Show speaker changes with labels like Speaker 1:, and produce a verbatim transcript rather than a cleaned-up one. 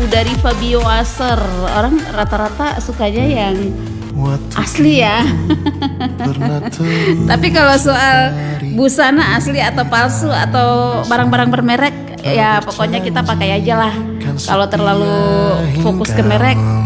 Speaker 1: dari Fabio Acer. Orang rata-rata sukanya yang asli ya. Tapi kalau soal busana asli atau palsu atau barang-barang bermerek, ya pokoknya kita pakai aja lah. Kalau terlalu fokus ke merek,